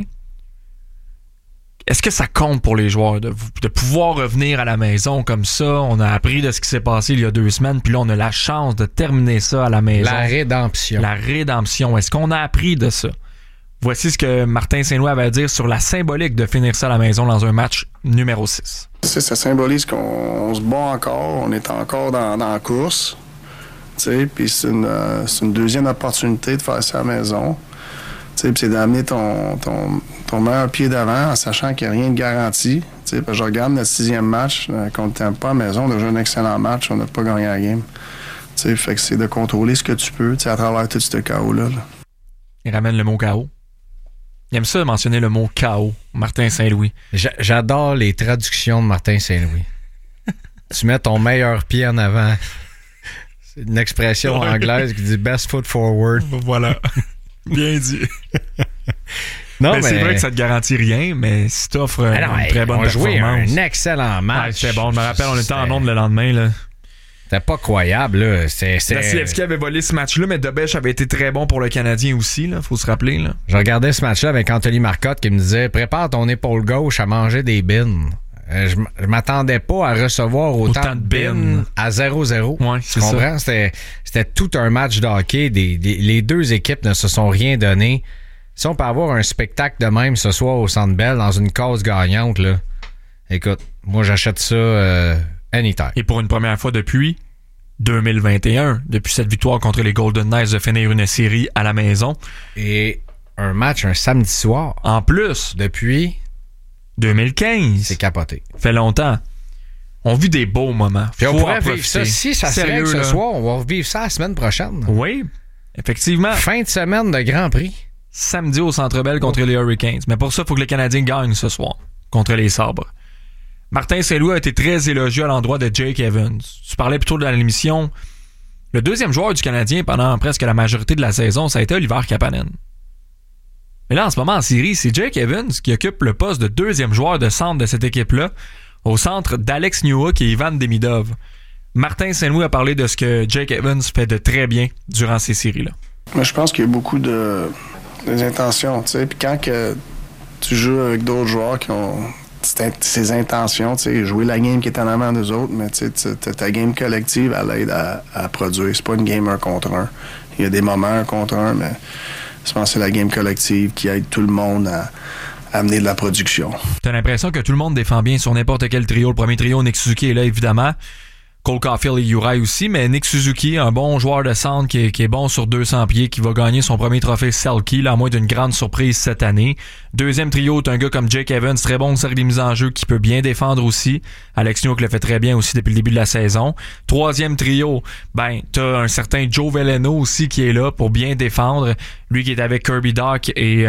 Est-ce que ça compte pour les joueurs de pouvoir revenir à la maison comme ça? On a appris de ce qui s'est passé il y a 2 semaines, puis là, on a la chance de terminer ça à la maison. La rédemption. La rédemption. Est-ce qu'on a appris de ça? Voici ce que Martin Saint-Louis avait à dire sur la symbolique de finir ça à la maison dans un match numéro 6. Ça symbolise qu'on se bat encore, on est encore dans la course. Puis c'est une deuxième opportunité de faire ça à la maison. Puis c'est d'amener ton meilleur pied d'avant en sachant qu'il n'y a rien de garanti. Parce que je regarde notre 6e match contre Tampa à la maison, on a joué un excellent match, on n'a pas gagné la game. Fait que c'est de contrôler ce que tu peux à travers tout ce chaos-là. Il ramène le mot chaos. Il aime ça de mentionner le mot chaos, Martin Saint-Louis. J'adore les traductions de Martin Saint-Louis. Tu mets ton meilleur pied en avant. C'est une expression anglaise qui dit best foot forward. Voilà. Bien dit. Non, mais c'est vrai que ça te garantit rien, mais si t'offres une très bonne performance. On a joué un excellent match. C'était bon. Je me rappelle, on était en onde le lendemain. Là. C'était pas croyable. Là. Vasilevski avait volé ce match-là, mais Dobech avait été très bon pour le Canadien aussi. Là, faut se rappeler. Là. Je regardais ce match-là avec Anthony Marcotte qui me disait « Prépare ton épaule gauche à manger des bines ». Je m'attendais pas à recevoir autant de bines à 0-0. Ouais, tu comprends? C'était tout un match de hockey. Les deux équipes ne se sont rien donné. Si on peut avoir un spectacle de même ce soir au Centre Bell dans une cause gagnante, là, écoute, moi j'achète ça anytime. Et pour une première fois depuis 2021, depuis cette victoire contre les Golden Knights de finir une série à la maison. Et un match un samedi soir. En plus. Depuis 2015. C'est capoté. Fait longtemps. On vit des beaux moments. Puis on pourrait vivre ça. Si ça se règle ce soir, on va revivre ça la semaine prochaine. Oui, effectivement. Fin de semaine de Grand Prix. Samedi au Centre Bell contre les Hurricanes. Mais pour ça, il faut que les Canadiens gagnent ce soir contre les Sabres. Martin Saint-Louis a été très élogieux à l'endroit de Jake Evans. Tu parlais plus tôt dans l'émission. Le deuxième joueur du Canadien pendant presque la majorité de la saison, ça a été Oliver Kapanen. Mais là, en ce moment, en série, c'est Jake Evans qui occupe le poste de deuxième joueur de centre de cette équipe-là, au centre d'Alex Newhook et Ivan Demidov. Martin Saint-Louis a parlé de ce que Jake Evans fait de très bien durant ces séries-là. Moi, je pense qu'il y a beaucoup des intentions, tu sais. Puis quand que tu joues avec d'autres joueurs qui ont ces intentions, tu sais, jouer la game qui est en avant d'eux autres, mais tu sais, ta game collective, elle aide à produire. C'est pas une game 1 contre 1. Il y a des moments 1 contre 1, mais je pense que c'est la game collective qui aide tout le monde à amener de la production. T'as l'impression que tout le monde défend bien sur n'importe quel trio. Le premier trio, Nick Suzuki est là, évidemment. Cole Caulfield et Uri aussi, mais Nick Suzuki, un bon joueur de centre qui est bon sur 200 pieds, qui va gagner son premier trophée Selke, là, à moins d'une grande surprise cette année. Deuxième trio, t'as un gars comme Jake Evans, très bon au cercle des mises en jeu, qui peut bien défendre aussi. Alex Newhook le fait très bien aussi depuis le début de la saison. Troisième trio, t'as un certain Joe Veleno aussi qui est là pour bien défendre. Lui qui est avec Kirby Dach et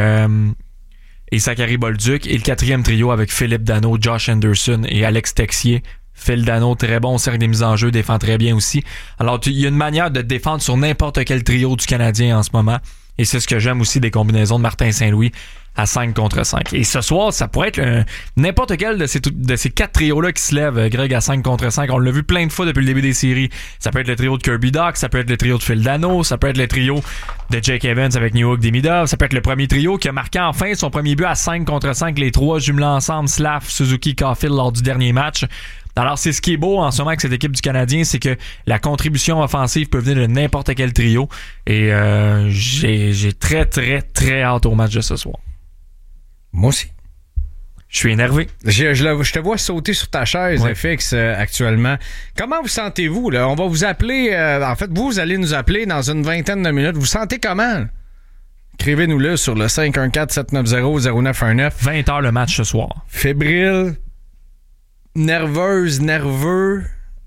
Zachary Bolduc. Et le quatrième trio avec Philippe Danault, Josh Anderson et Alex Texier. Phil Danault, très bon au cercle des mises en jeu, défend très bien aussi. Alors, il y a une manière de défendre sur n'importe quel trio du Canadien en ce moment. Et c'est ce que j'aime aussi des combinaisons de Martin Saint-Louis à 5 contre 5. Et ce soir, ça pourrait être n'importe quel de ces 4 trios-là qui se lèvent, Greg, à 5 contre 5. On l'a vu plein de fois depuis le début des séries. Ça peut être le trio de Kirby Dach, ça peut être le trio de Phil Danault, ça peut être le trio de Jake Evans avec Newhook Demidov, ça peut être le premier trio qui a marqué enfin son premier but à 5 contre 5, les trois jumelés ensemble, Slav, Suzuki, Caulfield lors du dernier match. Alors, c'est ce qui est beau en ce moment avec cette équipe du Canadien, c'est que la contribution offensive peut venir de n'importe quel trio. Et j'ai très, très, très hâte au match de ce soir. Moi aussi. Je suis énervé. Je te vois sauter sur ta chaise, ouais. FX, actuellement. Comment vous sentez-vous, là? On va vous appeler... en fait, vous allez nous appeler dans une vingtaine de minutes. Vous sentez comment? Écrivez-nous-le sur le 514-790-0919. 20h le match ce soir. Fébrile... Nerveuse, nerveux,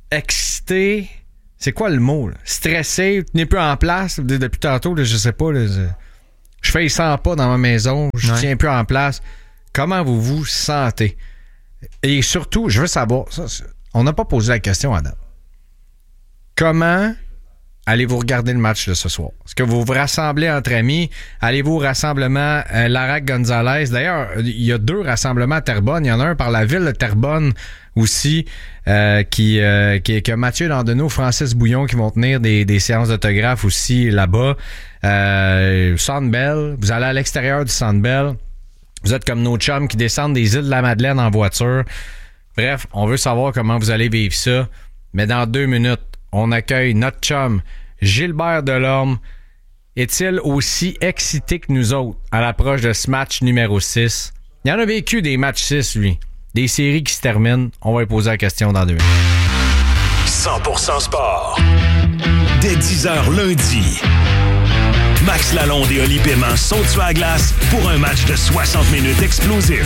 excité. C'est quoi le mot, là? Stressé, tenez plus en place. Depuis tantôt, là, je sais pas. Là, je fais 100 pas dans ma maison. Je tiens plus en place. Comment vous vous sentez? Et surtout, je veux savoir, on n'a pas posé la question à date. Comment allez-vous regarder le match de ce soir? Est-ce que vous vous rassemblez entre amis? Allez-vous au rassemblement Larac-Gonzalez? D'ailleurs, il y a 2 rassemblements à Terrebonne. Il y en a un par la ville de Terrebonne aussi, qui a Mathieu Landonneau, Francis Bouillon qui vont tenir des séances d'autographes aussi là-bas. Centre Bell, vous allez à l'extérieur du Centre Bell. Vous êtes comme nos chums qui descendent des îles de la Madeleine en voiture. Bref, on veut savoir comment vous allez vivre ça. Mais dans 2 minutes, on accueille notre chum Gilbert Delorme. Est-il aussi excité que nous autres à l'approche de ce match numéro 6? Il en a vécu des matchs 6, lui. Des séries qui se terminent. On va lui poser la question dans 2 minutes. 100% sport. Dès 10h lundi. Max Lalonde et Oli Paiement sont sur la glace pour un match de 60 minutes explosif.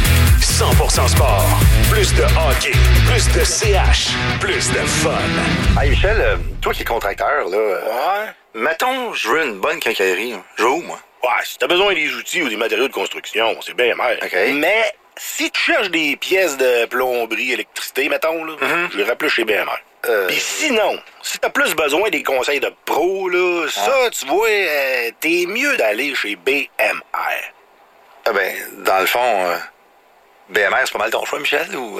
100% sport. Plus de hockey, plus de CH, plus de fun. Hey Michel, toi qui es contracteur, là... Ouais? Mettons, je veux une bonne quincaillerie. Je vais où, moi? Ouais, si t'as besoin des outils ou des matériaux de construction, c'est bien mer. OK. Mais si tu cherches des pièces de plomberie, électricité, mettons, là, je les plus chez BMR. Puis sinon, si t'as plus besoin des conseils de pro, là, ça, tu vois, t'es mieux d'aller chez BMR. Ah ben, dans le fond, BMR, c'est pas mal ton choix, Michel, ou...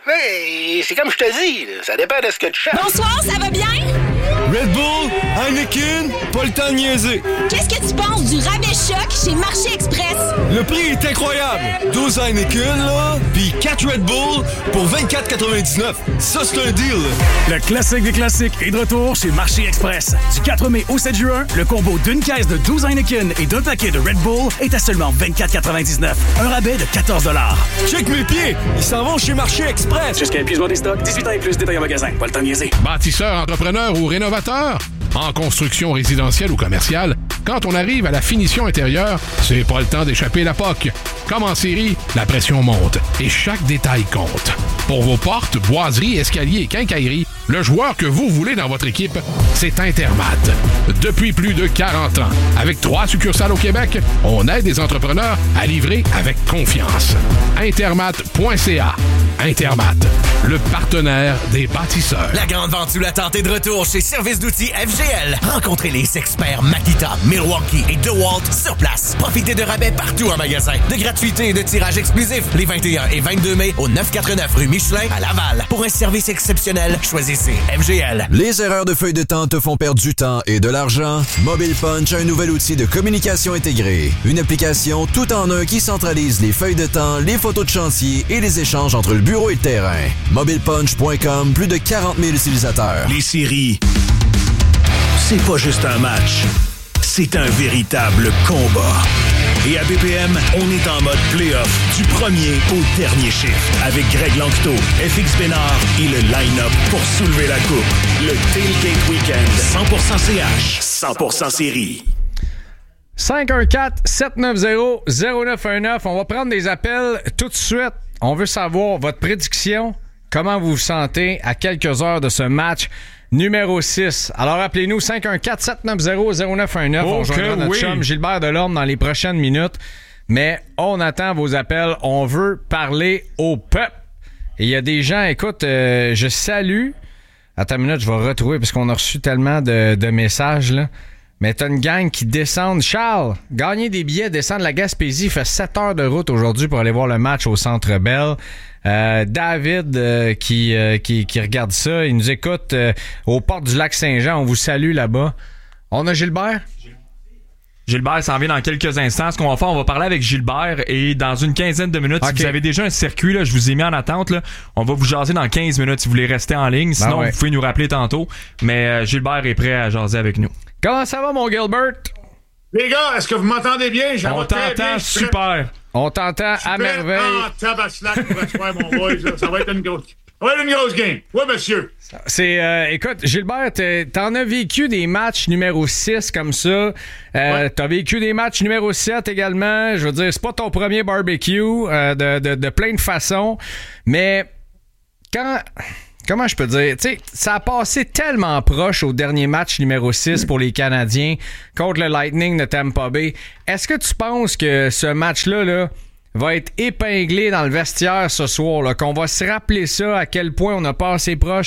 Mais c'est comme je te dis, là, ça dépend de ce que tu cherches. Bonsoir, ça va bien? Red Bull, Heineken, pas le temps de niaiser. Qu'est-ce que tu penses du rabais choc chez Marché Express? Le prix est incroyable. 12 Heineken, là, puis 4 Red Bull pour 24,99. Ça, c'est un deal. Le classique des classiques est de retour chez Marché Express. Du 4 mai au 7 juin, le combo d'une caisse de 12 Heineken et d'un paquet de Red Bull est à seulement 24,99. Un rabais de 14 $. Check mes pieds. Ils s'en vont chez Marché Express. Jusqu'à épuisement des stocks, 18 ans et plus, détail en magasin. Pas le temps de niaiser. Bâtisseur, entrepreneur ou rénovateur? En construction résidentielle ou commerciale, quand on arrive à la finition intérieure, c'est pas le temps d'échapper la POC. Comme en série, la pression monte et chaque détail compte. Pour vos portes, boiseries, escaliers et quincailleries, le joueur que vous voulez dans votre équipe, c'est Intermat. Depuis plus de 40 ans, avec 3 succursales au Québec, on aide les entrepreneurs à livrer avec confiance. Intermat.ca. Intermat, le partenaire des bâtisseurs. La grande vente sous la tente est de retour chez Service d'outils FGL. Rencontrez les experts Makita, Milwaukee et DeWalt sur place. Profitez de rabais partout en magasin, de gratuité et de tirage exclusif les 21 et 22 mai au 949 rue Michelin à Laval. Pour un service exceptionnel, choisissez FGL. Les erreurs de feuille de temps te font perdre du temps et de l'argent? Mobile Punch a un nouvel outil de communication intégré. Une application tout en un qui centralise les feuilles de temps, les photos de chantier et les échanges entre le bureau et le terrain. MobilePunch.com, plus de 40 000 utilisateurs. Les séries, c'est pas juste un match, c'est un véritable combat. Et à BPM, on est en mode play-off du premier au dernier chiffre avec Greg Lanctot, FX Bénard et le line-up pour soulever la coupe. Le Tailgate Weekend, 100% CH, 100% série. 514-790-0919. On va prendre des appels tout de suite. On veut savoir votre prédiction, comment vous vous sentez à quelques heures de ce match numéro 6. Alors appelez-nous 514-790-0919. On joindra notre chum Gilbert Delorme dans les prochaines minutes. Mais on attend vos appels. On veut parler au peuple. Et il y a des gens, écoute, je salue. Attends une minute, je vais retrouver parce qu'on a reçu tellement de messages là. Mais t'as une gang qui descend. Charles, gagner des billets, descendre la Gaspésie, il fait 7 heures de route aujourd'hui pour aller voir le match au Centre Bell. David qui regarde ça, il nous écoute aux portes du lac Saint-Jean. On vous salue là-bas. On a Gilbert? Gilbert s'en vient dans quelques instants. Ce qu'on va faire, on va parler avec Gilbert et dans une quinzaine de minutes, si vous avez déjà un circuit, là, je vous ai mis en attente, là, on va vous jaser dans 15 minutes si vous voulez rester en ligne. Sinon, vous pouvez nous rappeler tantôt. Mais Gilbert est prêt à jaser avec nous. Comment ça va, mon Gilbert? Les gars, est-ce que vous m'entendez bien? On t'entend super. On t'entend à merveille. En tabaslac pour ce soir, mon boy. Ça va être une grosse game. Oui, monsieur. Écoute, Gilbert, t'en as vécu des matchs numéro 6 comme ça. T'as vécu des matchs numéro 7 également. Je veux dire, c'est pas ton premier barbecue de plein de façons. Mais comment je peux dire? Tu sais, ça a passé tellement proche au dernier match numéro 6 pour les Canadiens contre le Lightning de Tampa Bay. Est-ce que tu penses que ce match-là là, va être épinglé dans le vestiaire ce soir, là, qu'on va se rappeler ça, à quel point on a passé proche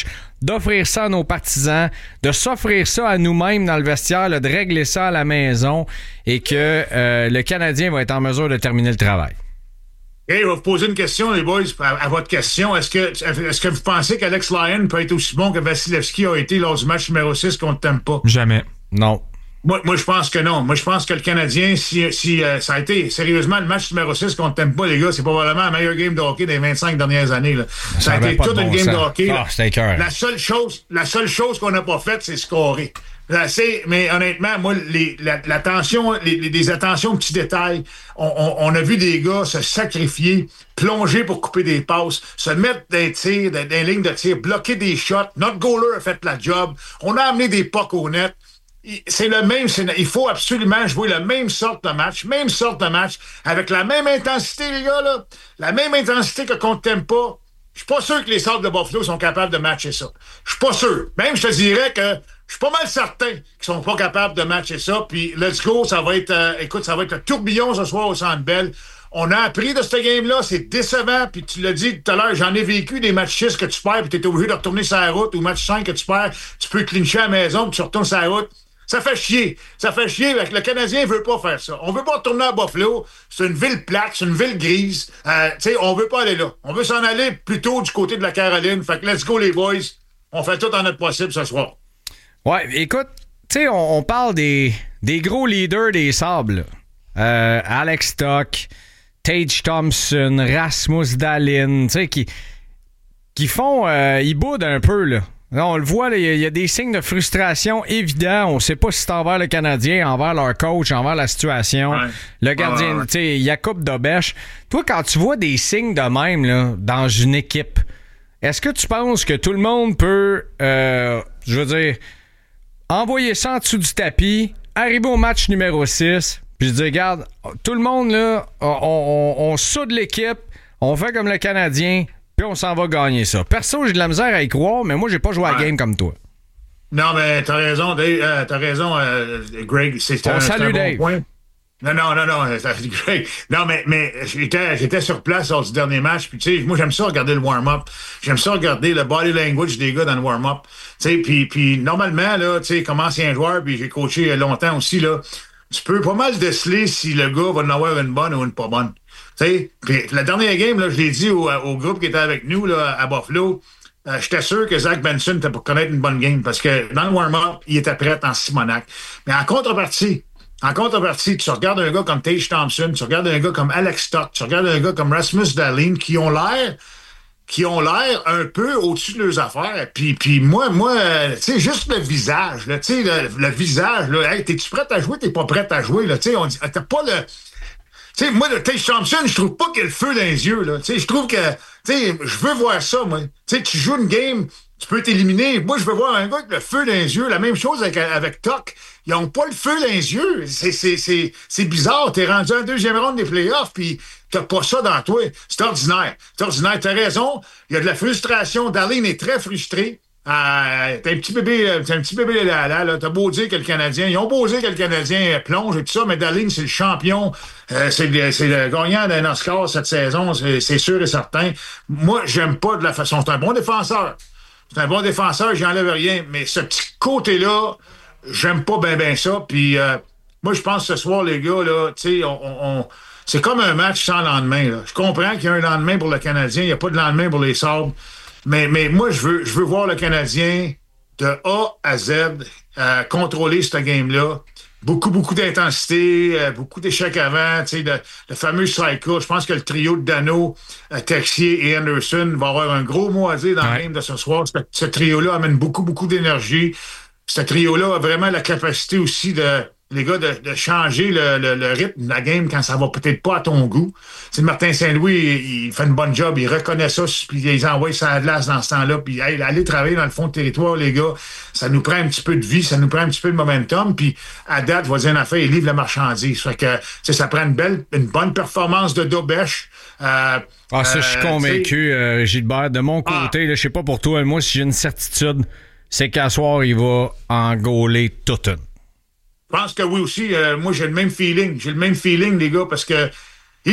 d'offrir ça à nos partisans, de s'offrir ça à nous-mêmes dans le vestiaire, là, de régler ça à la maison et que le Canadien va être en mesure de terminer le travail. Hey, je vais vous poser une question, les boys, à votre question. Est-ce que vous pensez qu'Alex Lyon peut être aussi bon que Vasilevski a été lors du match numéro 6 contre Tampa? Jamais. Non. Moi, je pense que non. Moi, je pense que le Canadien, si ça a été sérieusement le match numéro 6 contre Tampa, les gars, c'est probablement la meilleure game de hockey des 25 dernières années. Là. Ça a été toute une game de hockey. La seule chose qu'on n'a pas faite, c'est scorer. Mais honnêtement, moi, l'attention, les attentions aux petits détails, on a vu des gars se sacrifier, plonger pour couper des passes, se mettre des tirs, des lignes de tir, bloquer des shots. Notre goaler a fait la job. On a amené des pucks au net. C'est le même, il faut absolument jouer la même sorte de match, avec la même intensité, les gars, là. La même intensité que contre Tampa. Je suis pas sûr que les Sabres de Buffalo sont capables de matcher ça. Je suis pas sûr. Même, je te dirais que je suis pas mal certain qu'ils sont pas capables de matcher ça. Puis, let's go, ça va être le tourbillon ce soir au Centre Bell. On a appris de cette game-là, c'est décevant. Puis, tu l'as dit tout à l'heure, j'en ai vécu des matchs 6 que tu perds, puis t'es obligé de retourner sur la route, ou match 5 que tu perds, tu peux clincher à la maison, puis tu retournes sur la route. Ça fait chier. Le Canadien veut pas faire ça. On veut pas retourner à Buffalo. C'est une ville plate, c'est une ville grise. On veut pas aller là. On veut s'en aller plutôt du côté de la Caroline. Fait que let's go, les boys. On fait tout en notre possible ce soir. Ouais, écoute, tu sais, on parle des gros leaders des Sables. Alex Stock, Tage Thompson, Rasmus Dahlin, tu sais, qui font... ils boudent un peu, là. Là, on le voit, il y a des signes de frustration évidents. On ne sait pas si c'est envers le Canadien, envers leur coach, envers la situation. Ouais. Le gardien, tu sais, Jakub Dobeš. Toi, quand tu vois des signes de même là, dans une équipe, est-ce que tu penses que tout le monde peut, je veux dire, envoyer ça en dessous du tapis, arriver au match numéro 6, puis je dis, regarde, tout le monde, là, on soude l'équipe, on fait comme le Canadien, puis on s'en va gagner ça. Perso, j'ai de la misère à y croire, mais moi, j'ai pas joué à la game comme toi. Non, mais t'as raison, Dave, Greg. On salue Dave. Bon point. Non, Greg. Non, mais j'étais sur place lors du dernier match, puis tu sais, moi, j'aime ça regarder le warm-up. J'aime ça regarder le body language des gars dans le warm-up. Tu sais, puis normalement, là, tu sais, comme ancien joueur, puis j'ai coaché longtemps aussi, là, tu peux pas mal déceler si le gars va en avoir une bonne ou une pas bonne. Tu sais, puis la dernière game, là, je l'ai dit au groupe qui était avec nous là, à Buffalo, j'étais sûr que Zach Benson était pour connaître une bonne game parce que dans le warm-up, il était prêt en Simonac. Mais en contrepartie, tu regardes un gars comme Tage Thompson, tu regardes un gars comme Alex Stock, tu regardes un gars comme Rasmus Dahlin qui ont l'air un peu au-dessus de leurs affaires. Puis moi, tu sais, juste le visage, là, tu sais, le visage, là, hey, t'es-tu prêt à jouer, t'es pas prêt à jouer, là, tu sais, on dit, t'as pas le... Tu sais, moi, le Tage Thompson, je trouve pas qu'il y a le feu dans les yeux, là. Tu sais, je trouve que, tu sais, je veux voir ça, moi. Tu sais, tu joues une game, tu peux t'éliminer. Moi, je veux voir un gars avec le feu dans les yeux. La même chose avec Tuck. Ils ont pas le feu dans les yeux. C'est bizarre. T'es rendu en deuxième ronde des playoffs, puis t'as pas ça dans toi. C'est ordinaire. T'as raison. Il y a de la frustration. Dahlin est très frustré. T'es un petit bébé là. T'as beau dire que le Canadien, ils ont beau dire que le Canadien plonge et tout ça, mais Dahlin, c'est le champion, c'est le gagnant d'un Oscar cette saison, c'est sûr et certain. Moi, j'aime pas de la façon. C'est un bon défenseur, j'y enlève rien, mais ce petit côté-là, j'aime pas ben ça. Puis moi, je pense que ce soir, les gars, là, tu sais, c'est comme un match sans lendemain. Là. Je comprends qu'il y a un lendemain pour le Canadien, il n'y a pas de lendemain pour les Sabres. Mais moi, je veux voir le Canadien de A à Z contrôler ce game-là. Beaucoup d'intensité, beaucoup d'échecs avant, tu sais, le fameux strike-là. Je pense que le trio de Dano, Texier et Anderson va avoir un gros mot à dire dans le game de ce soir. Ce trio-là amène beaucoup d'énergie. Ce trio-là a vraiment la capacité aussi les gars, de changer le rythme de la game quand ça va peut-être pas à ton goût. Tu sais, Martin Saint-Louis, il fait une bonne job, il reconnaît ça, puis il les envoie sur la glace dans ce temps-là, puis aller travailler dans le fond de territoire, les gars, ça nous prend un petit peu de vie, ça nous prend un petit peu de momentum, puis à date, je vais dire une affaire, il livre la marchandise. Fait que, ça prend une bonne performance de Dobeš. Ça, je suis convaincu, Gilbert. De mon côté, je sais pas pour toi, moi, si j'ai une certitude, c'est qu'à soir, il va en gauler toute une. Je pense que oui aussi. Moi, j'ai le même feeling. Les gars, parce que